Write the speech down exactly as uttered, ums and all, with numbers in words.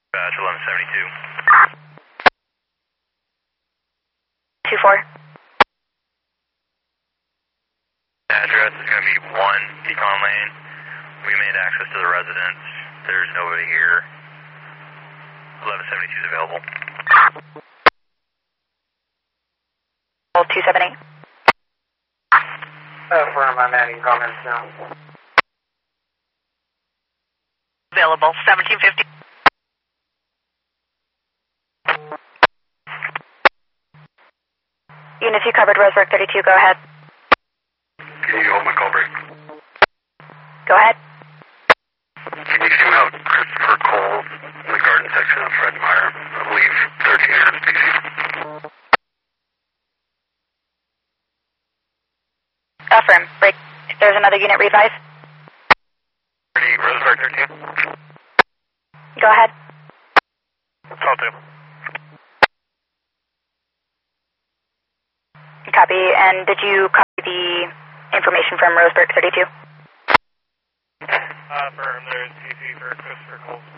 Batch eleven seventy-two. two four. Address is going to be one Pecan Lane. We made access to the residence. There's nobody here. eleven seventy-two is available. two seven eight. Affirm, I'm adding comments now. Available, seventeen fifty. Units, you covered Roseburg thirty-two, go ahead. Can you hold my call break? Go ahead. Can you zoom out Christopher Cole in the garden section of Fred Meyer? I believe thirteen hundred P C. Affirm, break. There's another unit revive. Roseburg thirteen. Go ahead. Call two. Copy, and did you copy the information from Roseburg thirty-two? Affirm, there's P C for Christopher Cole.